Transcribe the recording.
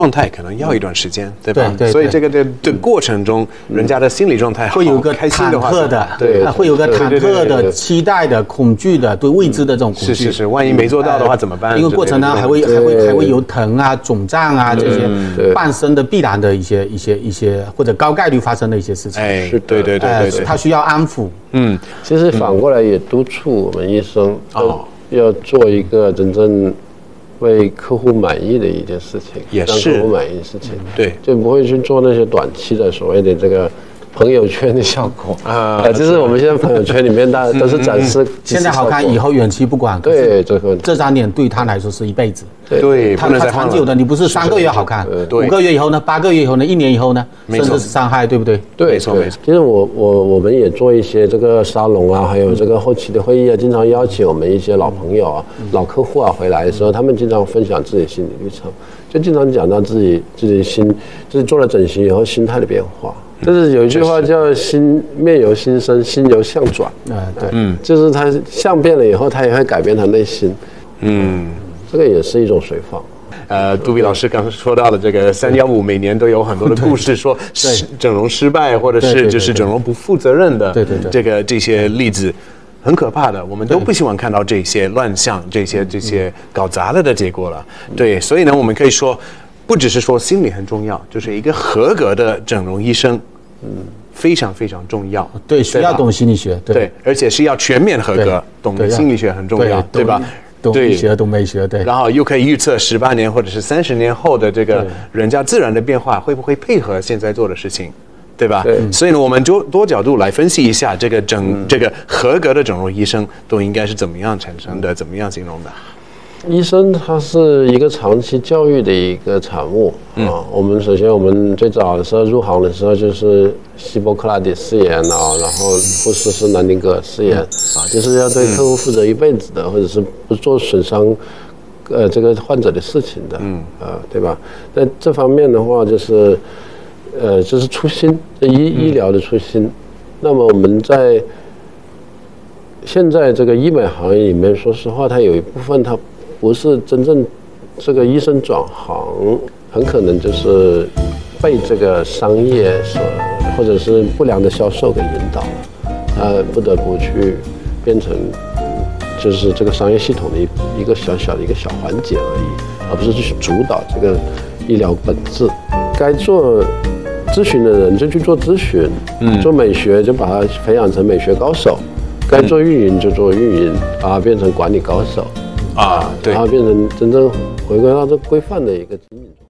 状态可能要一段时间，对吧？ 对， 所以这个过程中，人家的心理状态会有个开心忐的话， 忑的， 对， 会有个忐忑的、期待的、恐惧的，对未知的这种恐惧。 是，万一没做到的话怎么办？ 因为过程呢还会有疼啊、肿胀啊这些伴生的必然的一些或者高概率发生的一些事情。 哎，对， 他需要安抚。 其实反过来也督促我们医生要做一个真正为客户满意的一件事情， 也是让客户满意的事情， 对， 就不会去做那些短期的所谓的这个朋友圈的效果就是我们现在朋友圈里面大家都是展示现在好看，以后远期不管。 对， 这张脸对他来说是一辈子。 对， 他长久的，你不是3个月好看，5个月以后呢，8个月以后呢，1年以后呢，甚至是伤害，对不对？ 对， 没错。 其实我们也做一些这个沙龙啊，还有这个后期的会议啊，经常邀请我们一些老朋友啊、老客户啊回来的时候，他们经常分享自己心理历程，就经常讲到自己就是做了整形以后心态的变化。就是有一句话叫“面由心生，心由相转”。对，就是他相变了以后，他也会改变他内心。这个也是一种随放。 杜比老师刚刚说到的这个315，每年都有很多的故事，说整容失败，或者是就是整容不负责任的，这些例子，很可怕的。我们都不希望看到这些乱象，这些搞砸了的结果了。对，所以呢，我们可以说，不只是说心理很重要，就是一个合格的整容医生，非常非常重要。 对，需要懂心理学， 对，而且是要全面合格，懂心理学很重要，对吧？ 懂医学，懂美学，对。 然后又可以预测18年或者是30年后的这个人家自然的变化会不会配合现在做的事情，对吧？所以呢，我们就多角度来分析一下这个合格的整容医生都应该是怎么样产生的，怎么样形容的。 医生他是一个长期教育的一个产物我们首先我们最早的时候入行的时候就是希波克拉底誓言然后护士是南丁格尔誓言就是要对客户负责一辈子的，或者是不做损伤这个患者的事情的对吧？在这方面的话就是就是初心，医疗的初心。那么我们在现在这个医美行业里面，说实话，它有一部分它不是真正这个医生转行，很可能就是被这个商业或者是不良的销售给引导了，不得不去变成就是这个商业系统的一个小小的一个小环节而已，而不是去主导这个医疗本质。该做咨询的人就去做咨询，做美学就把它培养成美学高手，该做运营就做运营，把它变成管理高手。对，然后变成真正回归到这规范的一个经营。